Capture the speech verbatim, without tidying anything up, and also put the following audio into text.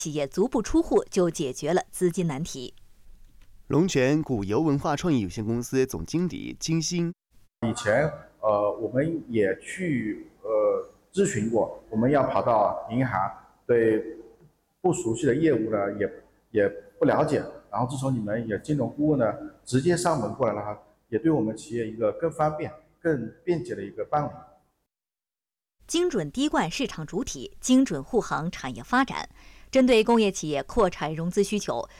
企业足不出户就解决了资金难题。 龙泉古油文化创意有限公司总经理金鑫： 以前呃我们也去呃咨询过，我们要跑到银行，对不熟悉的业务呢也也不了解，然后自从你们也金融顾问呢直接上门过来了哈，也对我们企业一个更方便、更便捷的一个办理。 精准滴灌市场主体，精准护航产业发展。针对工业企业扩产融资需求，